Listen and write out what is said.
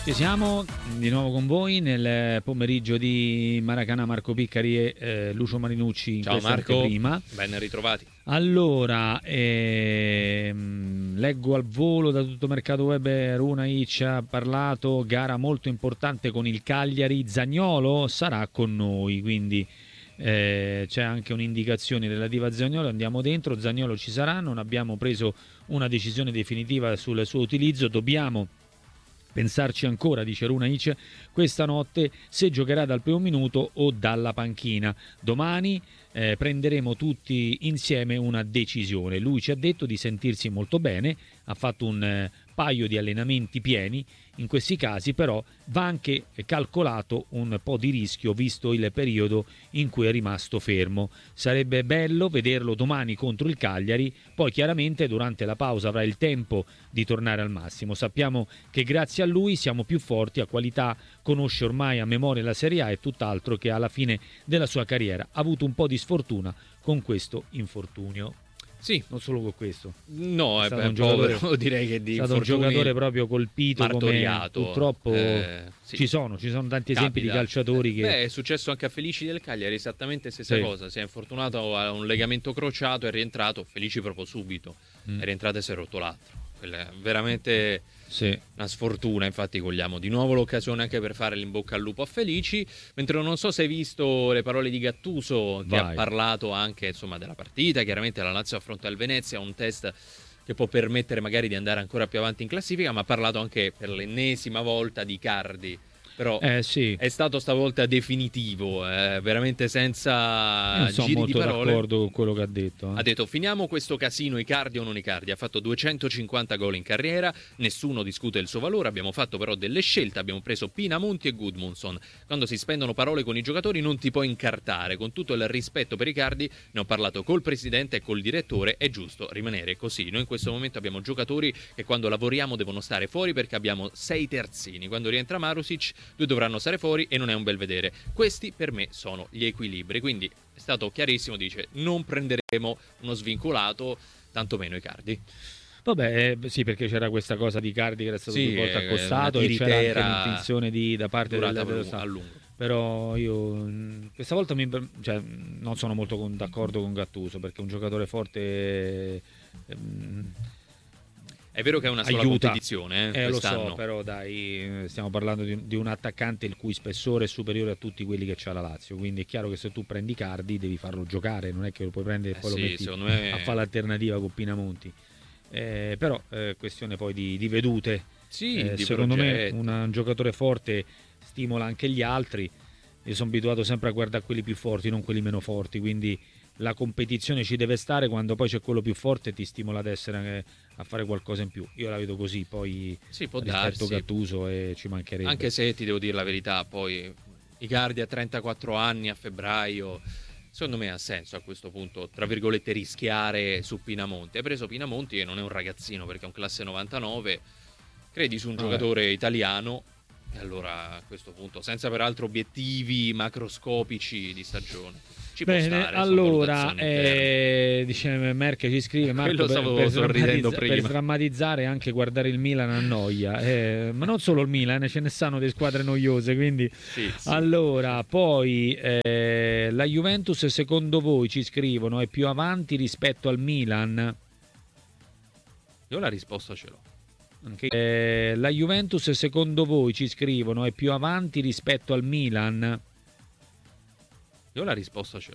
Ci siamo di nuovo con voi nel pomeriggio di Maracanã. Marco Piccari e Lucio Marinucci in Ciao questa Marco, anteprima. ben ritrovati. Allora, leggo al volo da tutto mercato web. Runaic ha parlato, gara molto importante con il Cagliari. Zaniolo sarà con noi, quindi c'è anche un'indicazione relativa a Zaniolo. Andiamo dentro, Zaniolo ci sarà, non abbiamo preso una decisione definitiva sul suo utilizzo, dobbiamo pensarci ancora, dice Runaic, questa notte se giocherà dal primo minuto o dalla panchina. Domani prenderemo tutti insieme una decisione. Lui ci ha detto di sentirsi molto bene, ha fatto un paio di allenamenti pieni. In questi casi però va anche calcolato un po' di rischio visto il periodo in cui è rimasto fermo. Sarebbe bello vederlo domani contro il Cagliari, poi chiaramente durante la pausa avrà il tempo di tornare al massimo. Sappiamo che grazie a lui siamo più forti, a qualità, conosce ormai a memoria la Serie A e tutt'altro che alla fine della sua carriera ha avuto un po' di sfortuna con questo infortunio. Sì, non solo con questo. No, è un giocatore, direi che di è stato un giocatore proprio colpito, martoriato. Come purtroppo sì. ci sono tanti esempi di calciatori che... è successo anche a Felici del Cagliari, esattamente stessa cosa. Si è infortunato a un legamento crociato, è rientrato, Felici proprio subito, è rientrato e si è rotto l'altro. Quella è veramente una sfortuna. Infatti cogliamo di nuovo l'occasione anche per fare l'in bocca al lupo a Felici, mentre non so se hai visto le parole di Gattuso che ha parlato anche della partita. Chiaramente la Lazio affronta il Venezia, un test che può permettere magari di andare ancora più avanti in classifica, ma ha parlato anche per l'ennesima volta di Icardi. Però è stato stavolta definitivo, veramente senza giri di parole. Non sono molto d'accordo con quello che ha detto. Ha detto: finiamo questo casino Icardi o non Icardi. Ha fatto 250 gol in carriera, nessuno discute il suo valore, abbiamo fatto però delle scelte, abbiamo preso Pinamonti e Gudmundsson. Quando si spendono parole con i giocatori non ti puoi incartare. Con tutto il rispetto per Icardi, ne ho parlato col presidente e col direttore, è giusto rimanere così. Noi in questo momento abbiamo giocatori che quando lavoriamo devono stare fuori perché abbiamo 6 terzini. Quando rientra Marusic 2 dovranno stare fuori e non è un bel vedere. Questi per me sono gli equilibri, quindi è stato chiarissimo, dice: non prenderemo uno svincolato, tantomeno Icardi. Vabbè, sì, perché c'era questa cosa di Icardi che era stato più volte accostato e c'era anche l'intenzione da parte dello Stato. A lungo. Però io questa volta non sono molto d'accordo con Gattuso, perché un giocatore forte è vero che è una sola competizione, quest'anno. Lo so, però dai, stiamo parlando di un attaccante il cui spessore è superiore a tutti quelli che c'ha la Lazio, quindi è chiaro che se tu prendi Icardi devi farlo giocare, non è che lo puoi prendere e poi lo metti a fare l'alternativa con Pinamonti. Però questione poi di vedute. Secondo me un giocatore forte stimola anche gli altri. Io sono abituato sempre a guardare quelli più forti, non quelli meno forti, quindi la competizione ci deve stare. Quando poi c'è quello più forte ti stimola ad essere a fare qualcosa in più. Io la vedo così, poi può rispetto Gattuso e ci mancherebbe. Anche se ti devo dire la verità, poi Icardi a 34 anni a febbraio, secondo me ha senso a questo punto, tra virgolette, rischiare su Pinamonti. Hai preso Pinamonti, che non è un ragazzino perché è un classe 99, credi su un giocatore italiano, e allora a questo punto, senza peraltro obiettivi macroscopici di stagione, ci può stare. Allora dice Merck, ci scrive Marco, per drammatizzare anche guardare il Milan annoia, ma non solo il Milan, ce ne stanno di squadre noiose, quindi allora poi la Juventus secondo voi, ci scrivono, è più avanti rispetto al Milan? Io la risposta ce l'ho. La Juventus secondo voi, ci scrivono, è più avanti rispetto al Milan? Io la risposta ce